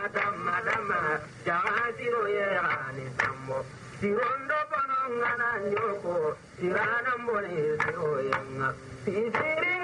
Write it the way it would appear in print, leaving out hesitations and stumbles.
damma damma jaga siro ye ani sambo sirondo bono ngana nyoko sirana mbone siro yenga